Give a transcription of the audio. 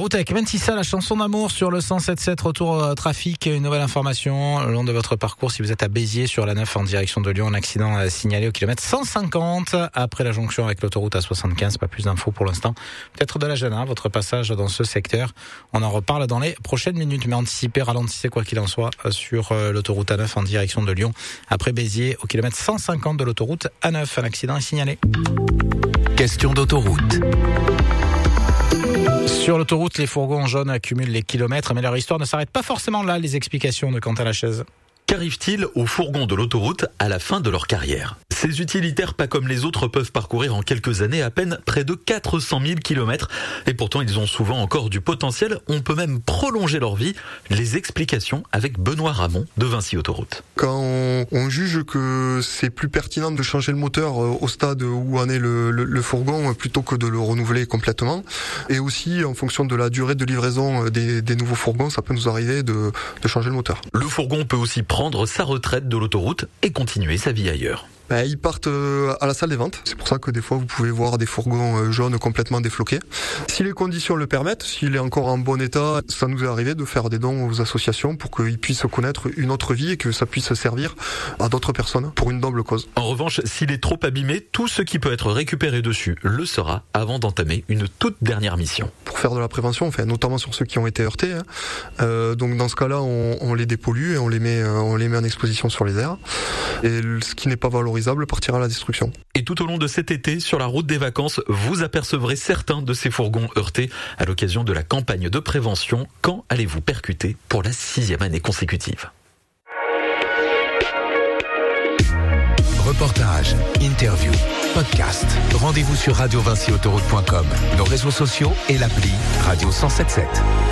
l'autoroute avec Mentissa, la chanson d'amour sur le 107.7, retour trafic. Une nouvelle information le long de votre parcours. Si vous êtes à Béziers sur la 9 en direction de Lyon, un accident signalé au kilomètre 150 après la jonction avec l'autoroute A75. Pas plus d'infos pour l'instant. Peut-être de la gêne, votre passage dans ce secteur. On en reparle dans les prochaines minutes, mais anticipez, ralentissez quoi qu'il en soit sur l'autoroute A9 en direction de Lyon. Après Béziers, au kilomètre 150 de l'autoroute A9, un accident est signalé. Question d'autoroute. Sur l'autoroute, les fourgons jaunes accumulent les kilomètres, mais leur histoire ne s'arrête pas forcément là. Les explications de Quentin Lachaise. Qu'arrive-t-il aux fourgons de l'autoroute à la fin de leur carrière ? Ces utilitaires, pas comme les autres, peuvent parcourir en quelques années à peine près de 400 000 km. Et pourtant, ils ont souvent encore du potentiel. On peut même prolonger leur vie. Les explications avec Benoît Ramon de Vinci Autoroute. Quand on juge que c'est plus pertinent de changer le moteur au stade où en est le fourgon plutôt que de le renouveler complètement. Et aussi, en fonction de la durée de livraison des nouveaux fourgons, ça peut nous arriver de changer le moteur. Le fourgon peut aussi prendre sa retraite de l'autoroute et continuer sa vie ailleurs. Ils partent à la salle des ventes. C'est pour ça que des fois vous pouvez voir des fourgons jaunes complètement défloqués. Si les conditions le permettent, s'il est encore en bon état, ça nous est arrivé de faire des dons aux associations pour qu'ils puissent connaître une autre vie et que ça puisse servir à d'autres personnes pour une noble cause. En revanche, s'il est trop abîmé, tout ce qui peut être récupéré dessus le sera avant d'entamer une toute dernière mission. Pour faire de la prévention, notamment sur ceux qui ont été heurtés. Donc dans ce cas-là, on les dépollue et on les met en exposition sur les airs. Et ce qui n'est pas valorisable partira à la destruction. Et tout au long de cet été, sur la route des vacances, vous apercevrez certains de ces fourgons heurtés à l'occasion de la campagne de prévention. Quand allez-vous percuter pour la 6e année consécutive ? Reportage, interview, podcast. Rendez-vous sur radiovinciautoroute.com, nos réseaux sociaux et l'appli Radio 107.7.